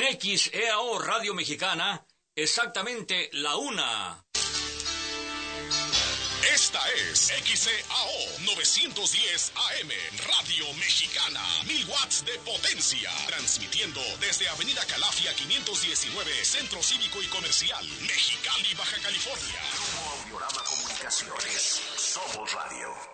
En XEAO Radio Mexicana, exactamente la 1. Esta es XEAO 910 AM, Radio Mexicana, 1000 watts de potencia, transmitiendo desde Avenida Calafia 519, Centro Cívico y Comercial, Mexicali, Baja California. Grupo Audiorama Comunicaciones, Somos Radio.